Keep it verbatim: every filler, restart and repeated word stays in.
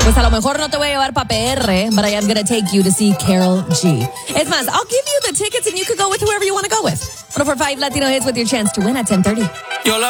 Pues a lo mejor no te voy a llevar para P R, but I am going to take you to see Karol G. Es más, I'll give you the tickets and you could go with whoever you want to go with. one oh four point five Latino Hits with your chance to win at ten thirty.